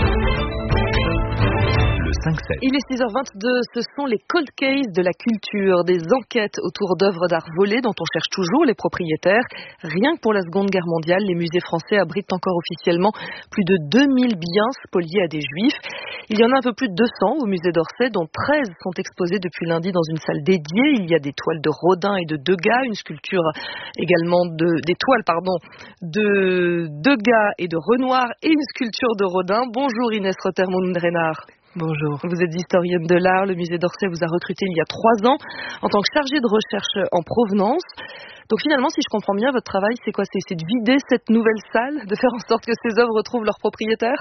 cinq sept. Il est six heures vingt-deux, ce sont les cold cases de la culture, des enquêtes autour d'œuvres d'art volées dont on cherche toujours les propriétaires. Rien que pour la Seconde Guerre mondiale, les musées français abritent encore officiellement plus de deux mille biens spoliés à des juifs. Il y en a un peu plus de deux cents au musée d'Orsay, dont treize sont exposés depuis lundi dans une salle dédiée. Il y a des toiles de Rodin et de Degas, une sculpture également de, des toiles, pardon, de Degas et de Renoir et une sculpture de Rodin. Bonjour Inès Rothermund-Renard. Bonjour. Vous êtes historienne de l'art. Le musée d'Orsay vous a recruté il y a trois ans en tant que chargée de recherche en provenance. Donc finalement, si je comprends bien, votre travail, c'est quoi? C'est de vider cette nouvelle salle, de faire en sorte que ces œuvres retrouvent leur propriétaire?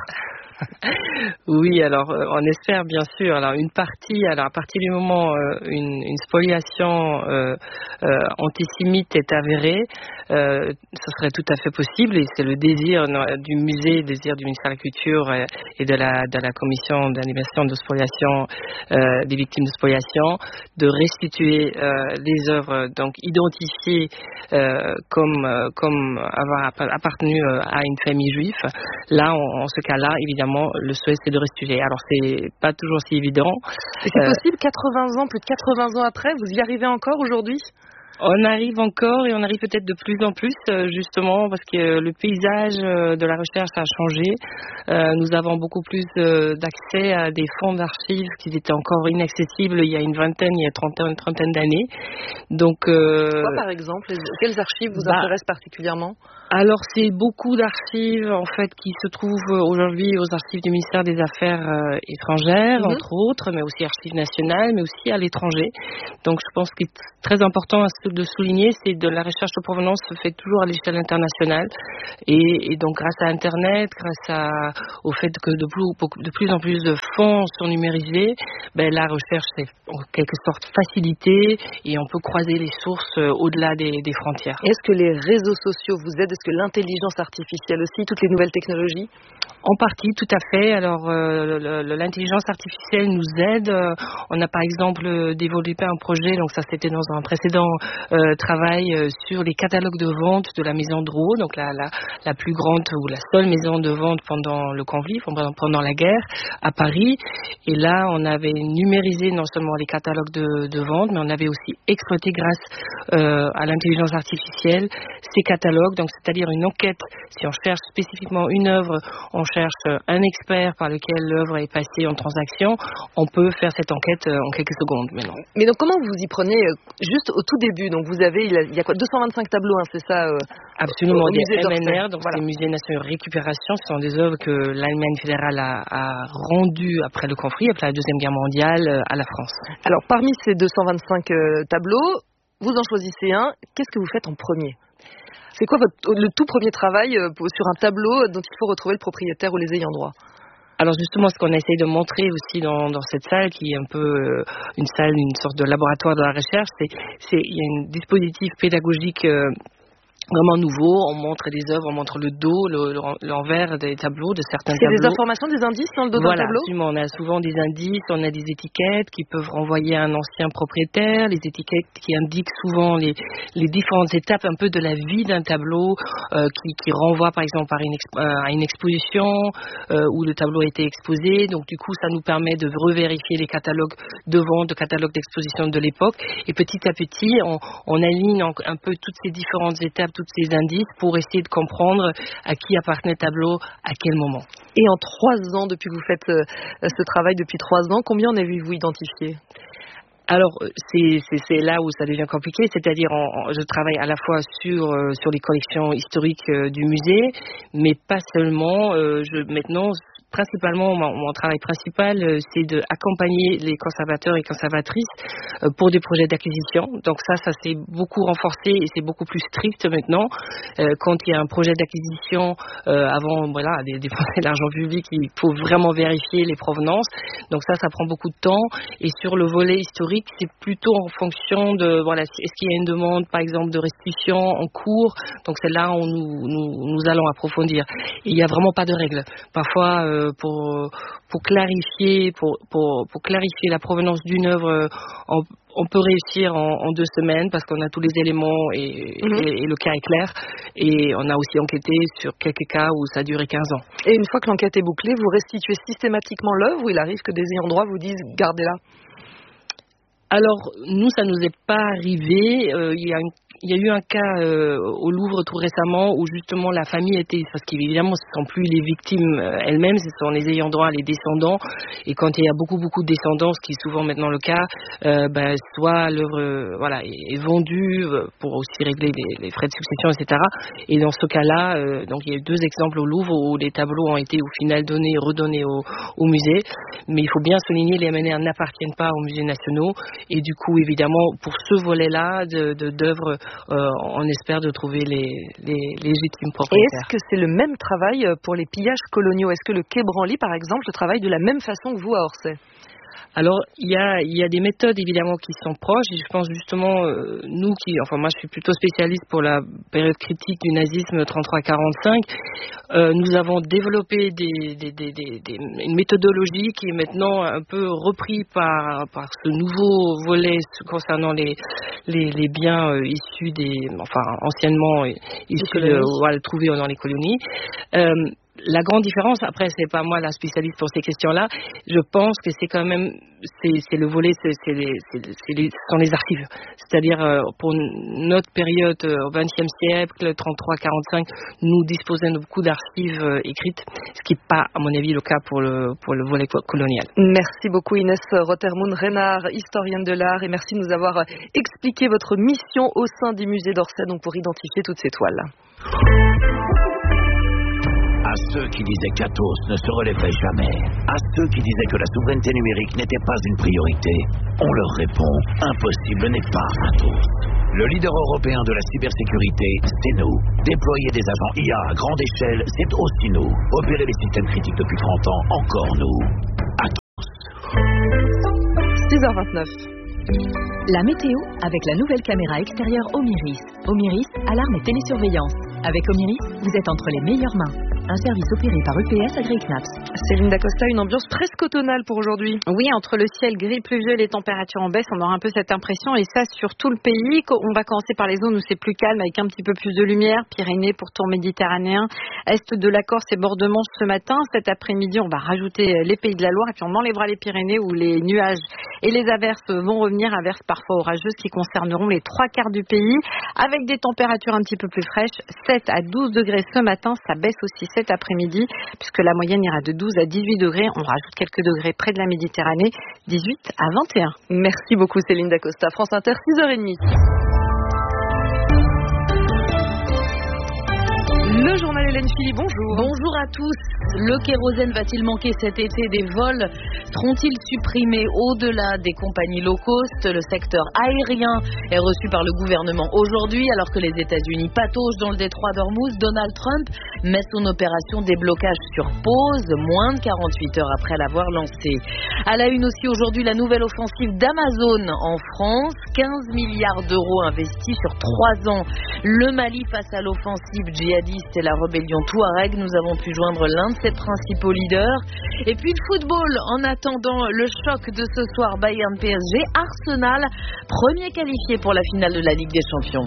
Oui, alors euh, on espère bien sûr. Alors une partie, alors à partir du moment euh, une, une spoliation euh, euh, antisémite est avérée, euh, ce serait tout à fait possible et c'est le désir du musée, le désir du ministère de la Culture et, et de la de la commission d'animation de spoliation euh, des victimes de spoliation de restituer euh, les œuvres donc identifiées euh, comme euh, comme avoir appartenu à une famille juive. Là, en, en ce cas-là, évidemment, le souhait c'est de restituer. Alors c'est pas toujours si évident. Et c'est euh, possible quatre-vingts ans, plus de quatre-vingts ans après, vous y arrivez encore aujourd'hui? On arrive encore et on arrive peut-être de plus en plus justement parce que le paysage de la recherche a changé. Euh, nous avons beaucoup plus d'accès à des fonds d'archives qui étaient encore inaccessibles il y a une vingtaine, il y a trentaine, une trentaine d'années. Donc, euh, quoi par exemple? Quelles archives vous bah, intéressent particulièrement? Alors c'est beaucoup d'archives en fait qui se trouvent aujourd'hui aux archives du ministère des Affaires euh, étrangères, mm-hmm. entre autres, mais aussi archives nationales, mais aussi à l'étranger. Donc je pense qu'il est très important de souligner, c'est de la recherche de provenance se fait toujours à l'échelle internationale et, et donc grâce à Internet, grâce à, au fait que de plus, de plus en plus de fonds sont numérisés, ben, la recherche est en quelque sorte facilitée et on peut croiser les sources euh, au-delà des, des frontières. Est-ce que les réseaux sociaux vous aident? Est-ce que l'intelligence artificielle aussi, toutes les nouvelles technologies? En partie, tout à fait. Alors, euh, l'intelligence artificielle nous aide. Euh, on a par exemple euh, développé un projet, donc ça c'était dans un précédent euh, travail euh, sur les catalogues de vente de la maison Drouot, donc la, la, la plus grande ou la seule maison de vente pendant le conflit, pendant, pendant la guerre à Paris. Et là, on avait numérisé non seulement les catalogues de, de vente, mais on avait aussi exploité grâce euh, à l'intelligence artificielle ces catalogues. Donc, c'est-à-dire une enquête. Si on cherche spécifiquement une œuvre, on cherche un expert par lequel l'œuvre est passée en transaction, on peut faire cette enquête en quelques secondes. Mais, non. mais donc comment vous y prenez juste au tout début? Donc vous avez, il y a quoi, deux cent vingt-cinq tableaux, hein, c'est ça? Euh, Absolument, au, au des M N R, donc voilà. C'est Musée national de récupération, ce sont des œuvres que l'Allemagne fédérale a, a rendues après le conflit, après la Deuxième Guerre mondiale, à la France. Alors parmi ces deux cent vingt-cinq euh, tableaux, vous en choisissez un, qu'est-ce que vous faites en premier? C'est quoi votre, le tout premier travail euh, sur un tableau dont il faut retrouver le propriétaire ou les ayants droit? Alors justement, ce qu'on essaye de montrer aussi dans, dans cette salle, qui est un peu euh, une salle, une sorte de laboratoire de la recherche, c'est il y a un dispositif pédagogique euh, vraiment nouveau. On montre des œuvres, on montre le dos, le, l'envers des tableaux, de certains tableaux. C'est des informations, des indices dans le dos voilà, d'un tableau? Absolument. On a souvent des indices, on a des étiquettes qui peuvent renvoyer à un ancien propriétaire, les étiquettes qui indiquent souvent les, les différentes étapes un peu de la vie d'un tableau, euh, qui, qui renvoient par exemple à une, exp- euh, à une exposition euh, où le tableau a été exposé. Donc du coup, ça nous permet de revérifier les catalogues de vente, de catalogues d'exposition de l'époque. Et petit à petit, on, on aligne un peu toutes ces différentes étapes, tous ces indices pour essayer de comprendre à qui appartenait le tableau, à quel moment. Et en trois ans, depuis que vous faites euh, ce travail, depuis trois ans, combien en avez-vous identifié? Alors, c'est, c'est, c'est là où ça devient compliqué, c'est-à-dire en, en, je travaille à la fois sur, euh, sur les collections historiques euh, du musée, mais pas seulement. Euh, je, maintenant, principalement, mon, mon travail principal, euh, c'est d'accompagner les conservateurs et conservatrices euh, pour des projets d'acquisition. Donc ça, ça s'est beaucoup renforcé et c'est beaucoup plus strict maintenant. Euh, quand il y a un projet d'acquisition, euh, avant, voilà, des, dépenser de l'argent public, il faut vraiment vérifier les provenances. Donc ça, ça prend beaucoup de temps. Et sur le volet historique, c'est plutôt en fonction de, voilà, est-ce qu'il y a une demande, par exemple, de restitution en cours. Donc c'est là où nous, nous, nous allons approfondir. Et il n'y a vraiment pas de règles. Parfois, euh, Pour, pour clarifier pour, pour, pour clarifier la provenance d'une œuvre, on, on peut réussir en, en deux semaines parce qu'on a tous les éléments et, mm-hmm. et, et le cas est clair. Et on a aussi enquêté sur quelques cas où ça a duré quinze ans. Et une fois que l'enquête est bouclée, vous restituez systématiquement l'œuvre ou il arrive que des ayants droit vous disent « gardez-la » ? Alors, nous, ça nous est pas arrivé. Euh, il y a une Il y a eu un cas euh, au Louvre tout récemment où justement la famille était, parce qu'évidemment ce ne sont plus les victimes elles-mêmes, ce sont les ayants droit, les descendants. Et quand il y a beaucoup beaucoup de descendants, ce qui est souvent maintenant le cas, euh, ben, soit l'œuvre euh, voilà, est, est vendue pour aussi régler les, les frais de succession, et cetera. Et dans ce cas-là, euh, donc il y a eu deux exemples au Louvre où les tableaux ont été au final donnés, redonnés au, au musée. Mais il faut bien souligner, les M N R n'appartiennent pas aux musées nationaux. Et du coup, évidemment, pour ce volet-là de, de, d'œuvres euh, on espère de trouver les, les légitimes propriétaires. Et est-ce que c'est le même travail pour les pillages coloniaux? Est-ce que le Quai Branly, par exemple, travaille de la même façon que vous à Orsay? Alors, il y a, il y a des méthodes évidemment qui sont proches. Et je pense justement, euh, nous qui, enfin moi je suis plutôt spécialiste pour la période critique du nazisme trente-trois quarante-cinq, euh, nous avons développé des, des, des, des, des, une méthodologie qui est maintenant un peu reprise par, par ce nouveau volet concernant les, les, les biens euh, issus des, enfin anciennement issus de, voilà, trouvés dans les colonies. Euh, La grande différence, après c'est pas moi la spécialiste pour ces questions-là, je pense que c'est quand même, c'est, c'est le volet, c'est, c'est les, c'est, c'est les, ce sont les archives. C'est-à-dire euh, pour notre période euh, au vingtième siècle, trente-trois quarante-cinq, nous disposons de beaucoup d'archives euh, écrites, ce qui n'est pas à mon avis le cas pour le, pour le volet colonial. Merci beaucoup Inès Rotermund-Renard, historienne de l'art, et merci de nous avoir expliqué votre mission au sein du musée d'Orsay, donc pour identifier toutes ces toiles. À ceux qui disaient qu'Athos ne se relèverait jamais, à ceux qui disaient que la souveraineté numérique n'était pas une priorité, on leur répond, impossible n'est pas Athos. Le leader européen de la cybersécurité, c'est nous. Déployer des agents I A à grande échelle, c'est aussi nous. Opérer les systèmes critiques depuis trente ans, encore nous. Athos. six heures vingt-neuf. La météo avec la nouvelle caméra extérieure Omiris. Omiris, alarme et télésurveillance. Avec Omiris, vous êtes entre les meilleures mains. Un service opéré par E P S AgriKnaps. Céline Dacosta, une ambiance presque automnale pour aujourd'hui. Oui, entre le ciel gris pluvieux et les températures en baisse, on aura un peu cette impression, et ça sur tout le pays. On va commencer par les zones où c'est plus calme, avec un petit peu plus de lumière. Pyrénées, pourtour méditerranéen, est de la Corse et bord de Manche ce matin. Cet après-midi, on va rajouter les Pays de la Loire, et puis on enlèvera les Pyrénées où les nuages et les averses vont revenir, averses parfois orageuses qui concerneront les trois quarts du pays, avec des températures un petit peu plus fraîches, sept à douze degrés ce matin. Ça baisse aussi cet après-midi, puisque la moyenne ira de douze à dix-huit degrés. On rajoute quelques degrés près de la Méditerranée, dix-huit à vingt et un. Merci beaucoup Céline Dacosta. France Inter, six heures trente. Le journal Hélène Philly, bonjour. Bonjour à tous. Le kérosène va-t-il manquer cet été? Des vols seront-ils supprimés au-delà des compagnies low cost? Le secteur aérien est reçu par le gouvernement aujourd'hui, alors que les États-Unis pataugent dans le détroit d'Ormuz. Donald Trump met son opération déblocage sur pause, moins de quarante-huit heures après l'avoir lancée. À la une aussi aujourd'hui, la nouvelle offensive d'Amazon en France. quinze milliards d'euros investis sur trois ans. Le Mali face à l'offensive djihadiste et la rébellion Touareg. Nous avons pu joindre l'un de ses principaux leaders. Et puis le football, en attendant le choc de ce soir, Bayern P S G, Arsenal, premier qualifié pour la finale de la Ligue des Champions.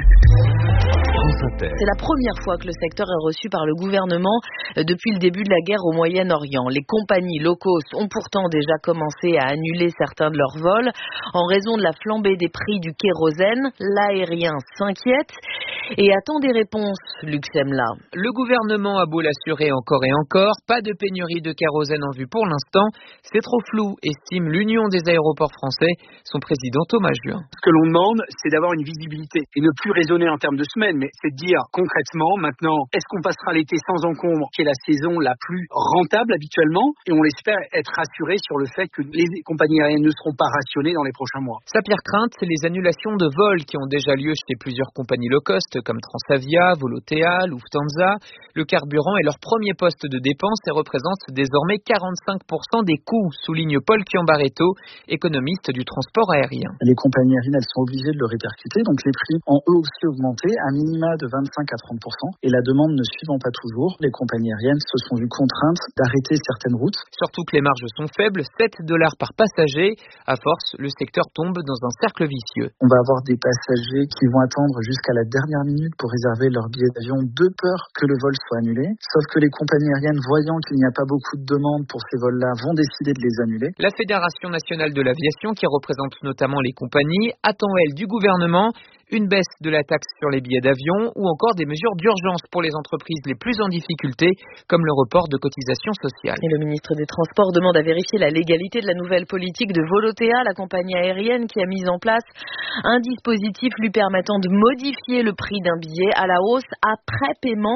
C'est la première fois que le secteur est reçu par le gouvernement depuis le début de la guerre au Moyen-Orient. Les compagnies low cost ont pourtant déjà commencé à annuler certains de leurs vols en raison de la flambée des prix du kérosène. L'aérien s'inquiète et attend des réponses, Luc Semla. Le gouvernement a beau l'assurer encore et encore, pas de pénurie de kérosène en vue pour l'instant. C'est trop flou, estime l'Union des aéroports français, son président Thomas Juin. Ce que l'on demande, c'est d'avoir une visibilité et ne plus raisonner en termes de semaines, mais c'est de dire concrètement maintenant, est-ce qu'on passera l'été sans encombre, qui est la saison la plus rentable habituellement, et on l'espère être rassuré sur le fait que les compagnies aériennes ne seront pas rationnées dans les prochains mois. Sa pire crainte, c'est les annulations de vols qui ont déjà lieu chez plusieurs compagnies low cost comme Transavia, Volotea, Lufthansa. Le carburant est leur premier poste de dépense et représente désormais quarante-cinq pour cent des coûts, souligne Paul Chiambaretto, économiste du transport aérien. Les compagnies aériennes, elles sont obligées de le répercuter, donc les prix ont eux aussi augmenté, à minima de vingt-cinq à trente pour cent, et la demande ne suivant pas toujours, les compagnies aériennes se sont vues contraintes d'arrêter certaines routes. Surtout que les marges sont faibles, sept dollars par passager. À force, le secteur tombe dans un cercle vicieux. On va avoir des passagers qui vont attendre jusqu'à la dernière minute pour réserver leur billet d'avion de peur que le vol soit annulé, sauf que les compagnies aériennes, voyant qu'il n'y a pas beaucoup de demandes pour ces vols-là, vont décider de les annuler. La Fédération nationale de l'aviation, qui représente notamment les compagnies, attend elle du gouvernement une baisse de la taxe sur les billets d'avion ou encore des mesures d'urgence pour les entreprises les plus en difficulté, comme le report de cotisations sociales. Et le ministre des Transports demande à vérifier la légalité de la nouvelle politique de Volotea, la compagnie aérienne qui a mis en place un dispositif lui permettant de modifier le prix d'un billet à la hausse après paiement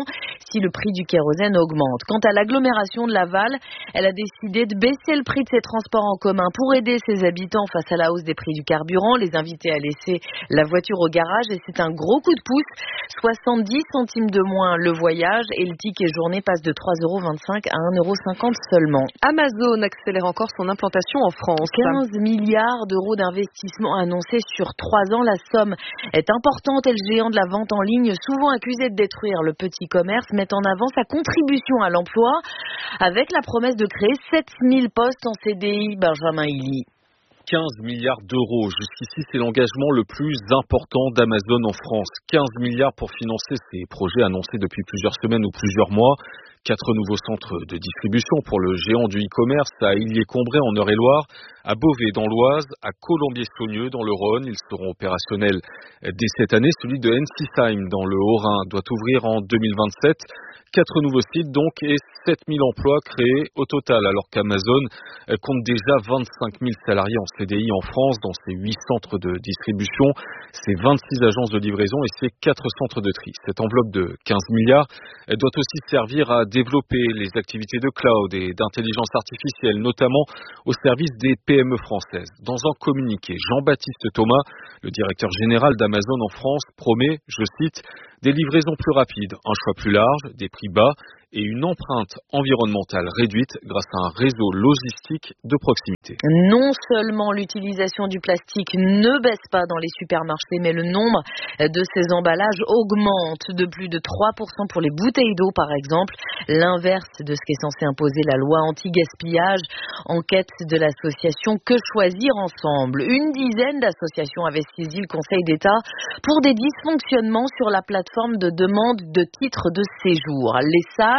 si le prix du kérosène augmente. Quant à l'agglomération de Laval, elle a décidé de baisser le prix de ses transports en commun pour aider ses habitants face à la hausse des prix du carburant, les inviter à laisser la voiture au garage et c'est un gros coup de pouce. soixante-dix centimes de moins le voyage et le ticket journée passe de trois euros vingt-cinq à un euro cinquante seulement. Amazon accélère encore son implantation en France. quinze milliards d'euros d'investissement annoncés sur trois ans. La somme est importante et le géant de la vente en ligne, souvent accusé de détruire le petit commerce, met en avant sa contribution à l'emploi avec la promesse de créer sept mille postes en C D I. Benjamin Hilly. quinze milliards d'euros. Jusqu'ici, c'est l'engagement le plus important d'Amazon en France. quinze milliards pour financer ces projets annoncés depuis plusieurs semaines ou plusieurs mois. Quatre nouveaux centres de distribution pour le géant du e-commerce à Illiers-Combray en Eure-et-Loire, à Beauvais dans l'Oise, à Colombier-Saunieux dans le Rhône. Ils seront opérationnels dès cette année. Celui de Ensisheim dans le Haut-Rhin doit ouvrir en deux mille vingt-sept. Quatre nouveaux sites donc et sept mille emplois créés au total, alors qu'Amazon compte déjà vingt-cinq mille salariés en C D I en France dans ses huit centres de distribution, ses vingt-six agences de livraison et ses quatre centres de tri. Cette enveloppe de quinze milliards elle doit aussi servir à développer les activités de cloud et d'intelligence artificielle, notamment au service des P M E françaises. Dans un communiqué, Jean-Baptiste Thomas, le directeur général d'Amazon en France, promet, je cite, des livraisons plus rapides, un choix plus large, des prix bas et une empreinte environnementale réduite grâce à un réseau logistique de proximité. Non seulement l'utilisation du plastique ne baisse pas dans les supermarchés, mais le nombre de ces emballages augmente de plus de trois pour cent pour les bouteilles d'eau par exemple, l'inverse de ce qui est censé imposer la loi anti-gaspillage. Enquête de l'association Que Choisir Ensemble. Une dizaine d'associations avaient saisi le Conseil d'État pour des dysfonctionnements sur la plateforme de demande de titres de séjour. Les sages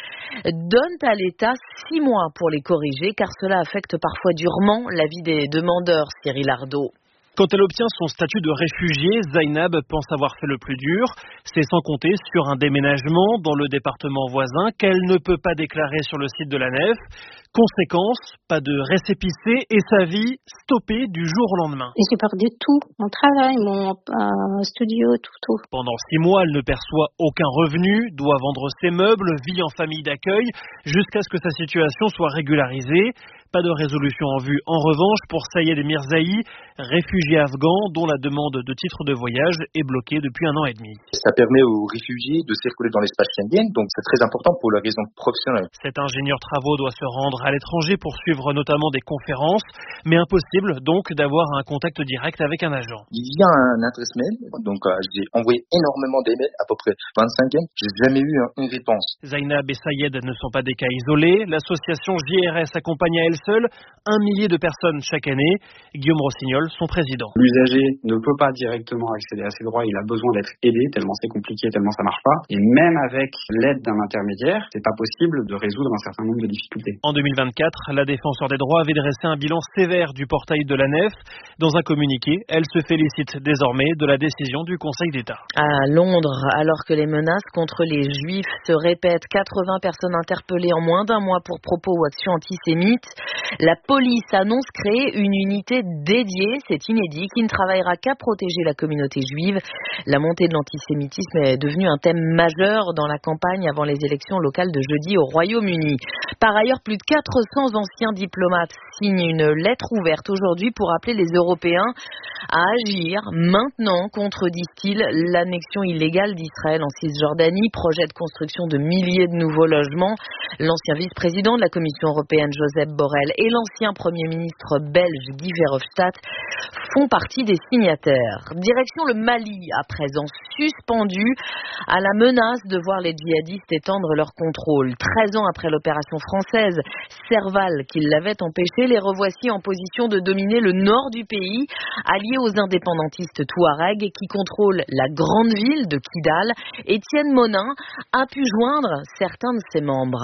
donnent à l'État six mois pour les corriger car cela affecte parfois durement la vie des demandeurs, Cyril Ardo. Quand elle obtient son statut de réfugié, Zainab pense avoir fait le plus dur. C'est sans compter sur un déménagement dans le département voisin qu'elle ne peut pas déclarer sur le site de la Nef. Conséquence, pas de récépissé et sa vie stoppée du jour au lendemain. Et j'ai perdu tout, mon travail, mon euh, studio, tout, tout. Pendant six mois, elle ne perçoit aucun revenu, doit vendre ses meubles, vit en famille d'accueil, jusqu'à ce que sa situation soit régularisée. Pas de résolution en vue. En revanche, pour Sayed Mirzaï, réfugié afghan dont la demande de titre de voyage est bloquée depuis un an et demi. Ça permet aux réfugiés de circuler dans l'espace Schengen, donc c'est très important pour la raison professionnelle. Cet ingénieur travaux doit se rendre à l'étranger pour suivre notamment des conférences, mais impossible donc d'avoir un contact direct avec un agent. Il y a un adresse mail, donc euh, j'ai envoyé énormément d'emails, à peu près vingt-cinq, j'ai jamais eu une réponse. Zainab et Sayed ne sont pas des cas isolés. L'association J R S accompagne à elle seule un millier de personnes chaque année. Guillaume Rossignol, son président. L'usager ne peut pas directement accéder à ses droits, il a besoin d'être aidé, tellement c'est compliqué, tellement ça marche pas. Et même avec l'aide d'un intermédiaire, c'est pas possible de résoudre un certain nombre de difficultés. En deux mille vingt-quatre, la défenseur des droits avait dressé un bilan sévère du portail de la Nef. Dans un communiqué, elle se félicite désormais de la décision du Conseil d'État. À Londres, alors que les menaces contre les Juifs se répètent, quatre-vingts personnes interpellées en moins d'un mois pour propos ou actions antisémites. La police annonce créer une unité dédiée, c'est inédit, qui ne travaillera qu'à protéger la communauté juive. La montée de l'antisémitisme est devenue un thème majeur dans la campagne avant les élections locales de jeudi au Royaume-Uni. Par ailleurs, plus de quatre cents anciens diplomates signent une lettre ouverte aujourd'hui pour appeler les Européens à agir maintenant contre, disent-ils, l'annexion illégale d'Israël en Cisjordanie, projet de construction de milliers de nouveaux logements. L'ancien vice-président de la Commission européenne, Josep Borrell, et l'ancien Premier ministre belge, Guy Verhofstadt, font partie des signataires. Direction le Mali, à présent suspendu à la menace de voir les djihadistes étendre leur contrôle. treize ans après l'opération française Serval qui l'avait empêché, les revoici en position de dominer le nord du pays, alliés aux indépendantistes touaregs qui contrôlent la grande ville de Kidal. Étienne Monin a pu joindre certains de ses membres.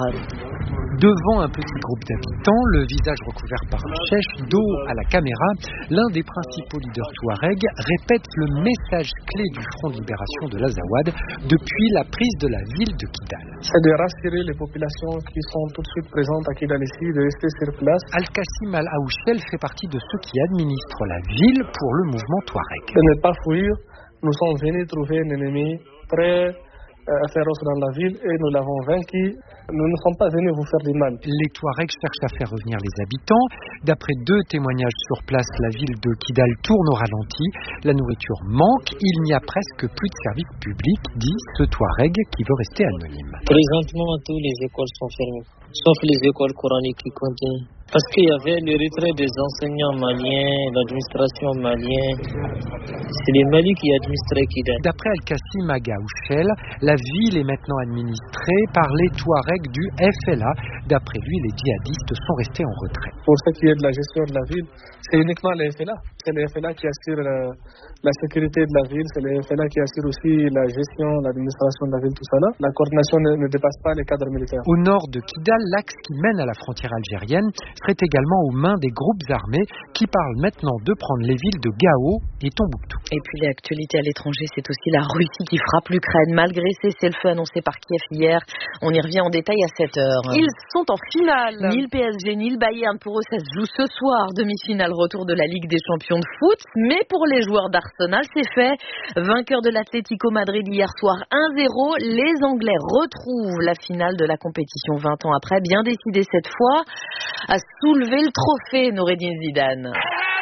Devant un petit groupe d'habitants, le visage recouvert par une chèche, dos à la caméra, l'un des principaux leaders touaregs répète le message clé du Front de libération de l'Azawad depuis la prise de la ville de Kidal. C'est de rassurer les populations qui sont tout de suite présentes à Kidal ici, de rester sur place. Al-Qassim Al-Aouchel fait partie de ceux qui administrent la ville pour le mouvement touareg. De ne pas fuir, nous sommes venus trouver un ennemi très féroce dans la ville et nous l'avons vaincu. Nous ne sommes pas venus vous faire du mal. Les Touaregs cherchent à faire revenir les habitants. D'après deux témoignages sur place, la ville de Kidal tourne au ralenti. La nourriture manque. Il n'y a presque plus de services publics, dit ce Touareg qui veut rester anonyme. Présentement, toutes les écoles sont fermées, sauf les écoles coraniques qui continuent. Parce qu'il y avait le retrait des enseignants maliens, l'administration malienne. C'est les Mali qui administraient Kidal. D'après Al-Kassim Aga Ouchel, la ville est maintenant administrée par les Touaregs du F L A. D'après lui, les djihadistes sont restés en retrait. Pour ce qui est de la gestion de la ville, c'est uniquement les F L A. C'est les F L A qui assurent la, la sécurité de la ville, c'est les F L A qui assurent aussi la gestion, l'administration de la ville, tout ça là. La coordination ne, ne dépasse pas les cadres militaires. Au nord de Kidal, l'axe qui mène à la frontière algérienne serait également aux mains des groupes armés qui parlent maintenant de prendre les villes de Gao et Tombouctou. Et puis l'actualité à l'étranger, c'est aussi la Russie qui frappe l'Ukraine malgré ces cessez-le-feu annoncés par Kiev hier. On y revient en détail à sept heures. Ils sont en finale. Ni le P S G ni le Bayern, pour eux, ça se joue ce soir. Demi-finale, retour de la Ligue des champions de foot. Mais pour les joueurs d'Arsenal, c'est fait. Vainqueur de l'Atlético Madrid hier soir un zéro, les Anglais retrouvent la finale de la compétition vingt ans après. Bien décidé cette fois à soulever le trophée, Noureddin Zidane.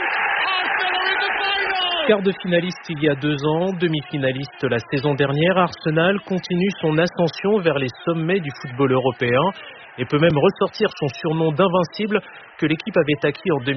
Quart de finaliste il y a deux ans, demi-finaliste la saison dernière, Arsenal continue son ascension vers les sommets du football européen et peut même ressortir son surnom d'invincible que l'équipe avait acquis en deux mille